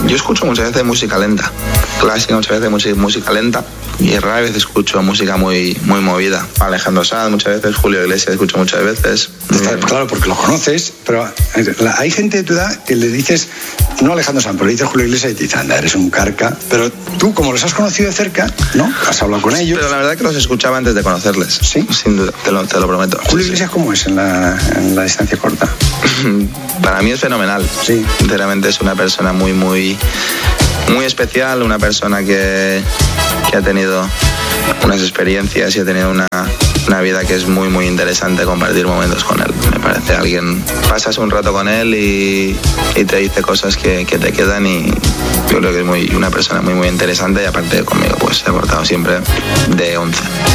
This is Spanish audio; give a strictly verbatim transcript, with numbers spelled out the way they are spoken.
Yo escucho muchas veces música lenta, clásica, muchas veces música, música lenta, y rara vez escucho música muy, muy movida. Alejandro Sanz muchas veces, Julio Iglesias escucho muchas veces. Está, claro, porque lo conoces, pero hay gente de tu edad que le dices, no Alejandro Sanz, pero le dices Julio Iglesias y te dice, anda, eres un carca. Pero tú, como los has conocido de cerca, ¿no? Has hablado con ellos. Pero la verdad es que los escuchaba antes de conocerles. Sí. Sin duda, te lo, te lo prometo. ¿Julio sí, Iglesias sí. cómo es en la, en la distancia corta? Para mí es fenomenal. Sí. Sinceramente es una persona muy, muy, muy especial, una persona que, que ha tenido unas experiencias y ha tenido una, una vida que es muy, muy interesante compartir momentos con él. Me parece alguien, pasas un rato con él y, y te dice cosas que, que te quedan, y yo creo que es muy, una persona muy, muy interesante, y aparte conmigo pues se ha portado siempre de once.